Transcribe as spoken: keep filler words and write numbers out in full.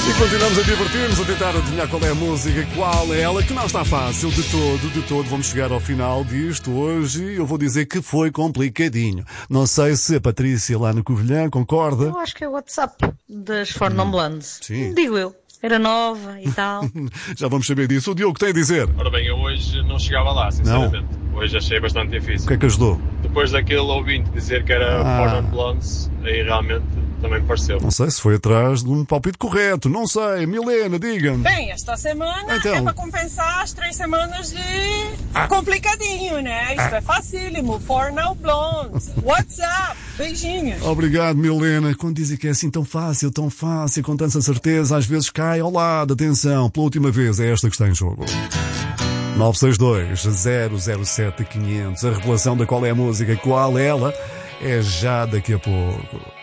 E continuamos a divertir-nos, a tentar adivinhar qual é a música, qual é ela, que não está fácil de todo, de todo. Vamos chegar ao final disto hoje. Eu vou dizer que foi complicadinho. Não sei se a Patrícia lá no Covilhã concorda. Eu acho que é o WhatsApp das Four Non Blondes. Sim. Digo eu. Era nova e tal. Já vamos saber disso. O Diogo tem a dizer. Ora bem, eu hoje não chegava lá, sinceramente. Não. Hoje achei bastante difícil. O que é que ajudou? Depois daquele ouvinte dizer que era ah. Four Non Blondes, aí realmente também pareceu. Não sei se foi atrás de um palpite correto. Não sei. Milena, diga-me. Bem, esta semana então. é para compensar as três semanas de ah. complicadinho, né? Isto ah. é facílimo. Four Non Blondes. WhatsApp. Beijinhos. Obrigado, Milena. Quando dizem que é assim tão fácil, tão fácil, com tanta certeza, às vezes cai ao lado. Atenção, pela última vez é esta que está em jogo. nove seis dois, zero zero sete, quinhentos. A revelação da qual é a música, qual é ela, é já daqui a pouco.